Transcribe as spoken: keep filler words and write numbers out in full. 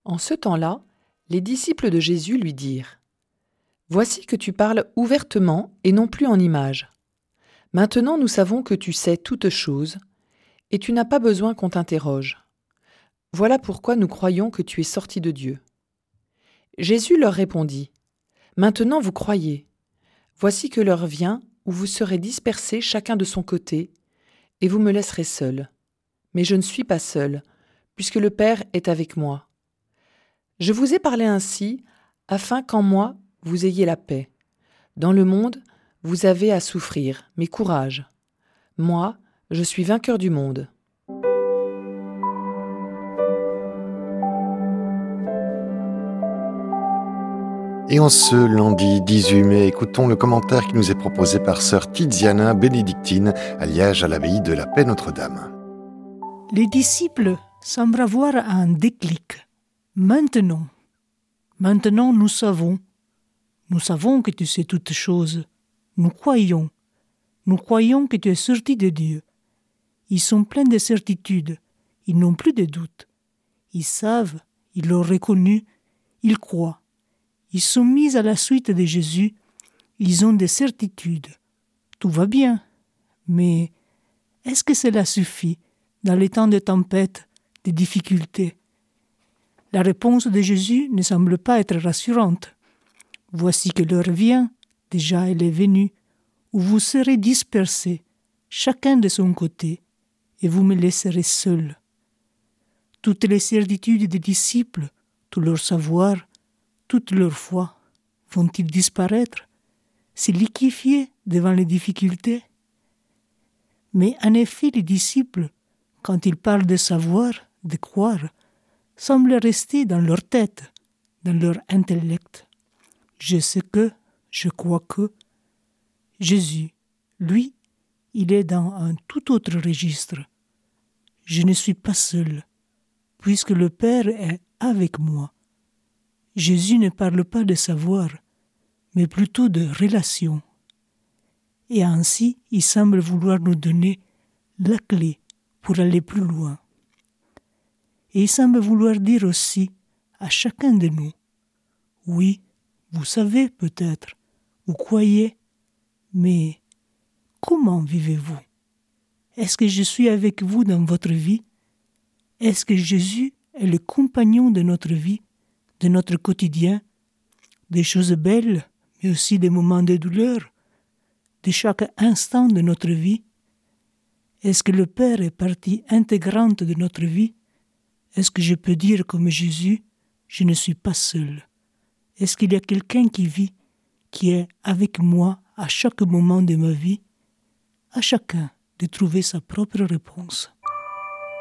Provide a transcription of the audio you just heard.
En ce temps-là, les disciples de Jésus lui dirent : « Voici que tu parles ouvertement et non plus en images. Maintenant nous savons que tu sais toutes choses, et tu n'as pas besoin qu'on t'interroge. Voilà pourquoi nous croyons que tu es sorti de Dieu. » Jésus leur répondit : « Maintenant vous croyez. Voici que l'heure vient où vous serez dispersés chacun de son côté, et vous me laisserez seul. Mais je ne suis pas seul, puisque le Père est avec moi. Je vous ai parlé ainsi, afin qu'en moi vous ayez la paix. Dans le monde, vous avez à souffrir, mais courage. Moi, je suis vainqueur du monde. » Et en ce lundi dix-huit mai, écoutons le commentaire qui nous est proposé par sœur Tiziana Bénédictine à Liège, à l'abbaye de la Paix Notre-Dame. Les disciples semblent avoir un déclic. Maintenant, maintenant nous savons. Nous savons que tu sais toutes choses. Nous croyons. Nous croyons que tu es sorti de Dieu. Ils sont pleins de certitude. Ils n'ont plus de doute. Ils savent, ils l'ont reconnu, ils croient. Ils sont mis à la suite de Jésus. Ils ont des certitudes. Tout va bien. Mais est-ce que cela suffit dans les temps de tempête, de difficultés? La réponse de Jésus ne semble pas être rassurante. Voici que l'heure vient, déjà elle est venue, où vous serez dispersés, chacun de son côté, et vous me laisserez seul. Toutes les certitudes des disciples, tout leur savoir, toute leur foi, vont-ils disparaître, se liquéfier devant les difficultés? Mais en effet, les disciples, quand ils parlent de savoir, de croire, semblent rester dans leur tête, dans leur intellect. Je sais que, je crois que. Jésus, lui, il est dans un tout autre registre. Je ne suis pas seul, puisque le Père est avec moi. Jésus ne parle pas de savoir, mais plutôt de relation. Et ainsi, il semble vouloir nous donner la clé pour aller plus loin. Et il semble vouloir dire aussi à chacun de nous, oui, vous savez peut-être, vous croyez, mais comment vivez-vous? Est-ce que je suis avec vous dans votre vie? Est-ce que Jésus est le compagnon de notre vie, de notre quotidien, des choses belles, mais aussi des moments de douleur, de chaque instant de notre vie? Est-ce que le Père est partie intégrante de notre vie? Est-ce que je peux dire comme Jésus, je ne suis pas seul? Est-ce qu'il y a quelqu'un qui vit, qui est avec moi à chaque moment de ma vie? À chacun de trouver sa propre réponse.